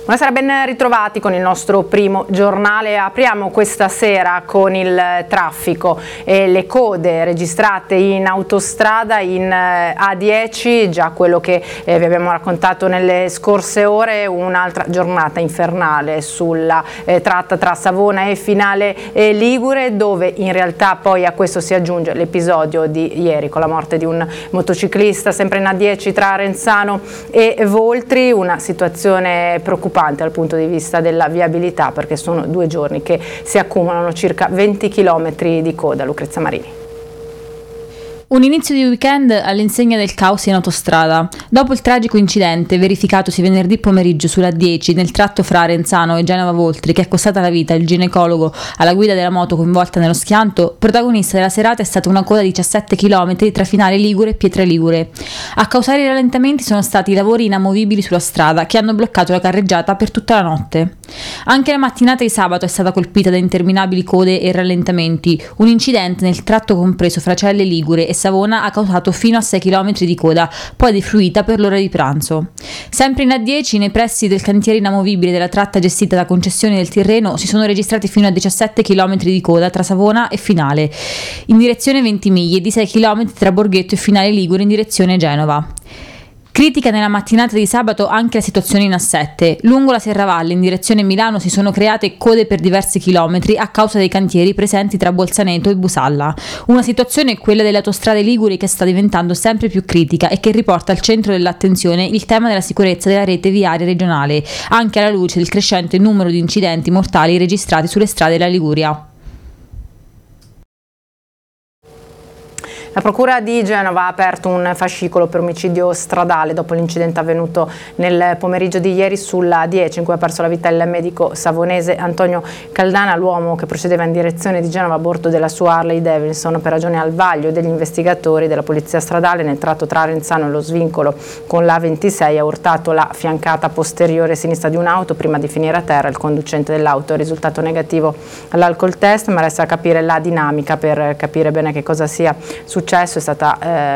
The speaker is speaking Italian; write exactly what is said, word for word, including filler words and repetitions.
Buonasera, ben ritrovati con il nostro primo giornale. Apriamo questa sera con il traffico e le code registrate in autostrada in A dieci, già quello che eh, vi abbiamo raccontato nelle scorse ore, un'altra giornata infernale sulla eh, tratta tra Savona e Finale e Ligure, dove in realtà poi a questo si aggiunge l'episodio di ieri con la morte di un motociclista sempre in A dieci tra Renzano e Voltri, una situazione preoccupante dal punto di vista della viabilità, perché sono due giorni che si accumulano circa venti chilometri di coda. Lucrezia Marini. Un inizio di weekend all'insegna del caos in autostrada. Dopo il tragico incidente verificatosi venerdì pomeriggio sulla A dieci nel tratto fra Renzano e Genova Voltri, che è costata la vita il ginecologo alla guida della moto coinvolta nello schianto, protagonista della serata è stata una coda di diciassette chilometri tra Finale Ligure e Pietra Ligure. A causare i rallentamenti sono stati i lavori inamovibili sulla strada, che hanno bloccato la carreggiata per tutta la notte. Anche la mattinata di sabato è stata colpita da interminabili code e rallentamenti. Un incidente nel tratto compreso fra Celle Ligure e Savona ha causato fino a sei chilometri di coda, poi defluita per l'ora di pranzo. Sempre in A dieci, nei pressi del cantiere inamovibile della tratta gestita da Concessioni del Tirreno, si sono registrati fino a diciassette chilometri di coda tra Savona e Finale, in direzione Ventimiglia, e di sei chilometri tra Borghetto e Finale Ligure in direzione Genova. Critica nella mattinata di sabato anche la situazione in A sette. Lungo la Serravalle in direzione Milano si sono create code per diversi chilometri a causa dei cantieri presenti tra Bolzaneto e Busalla. Una situazione, quella delle autostrade liguri, che sta diventando sempre più critica e che riporta al centro dell'attenzione il tema della sicurezza della rete viaria regionale, anche alla luce del crescente numero di incidenti mortali registrati sulle strade della Liguria. La Procura di Genova ha aperto un fascicolo per omicidio stradale dopo l'incidente avvenuto nel pomeriggio di ieri sulla A dieci, in cui ha perso la vita il medico savonese Antonio Caldana, l'uomo che procedeva in direzione di Genova a bordo della sua Harley Davidson per ragioni al vaglio degli investigatori della polizia stradale nel tratto tra Renzano e lo svincolo con la A ventisei ha urtato la fiancata posteriore sinistra di un'auto prima di finire a terra. Il conducente dell'auto è risultato negativo all'alcol test, ma resta a capire la dinamica per capire bene che cosa sia successo. È stata eh,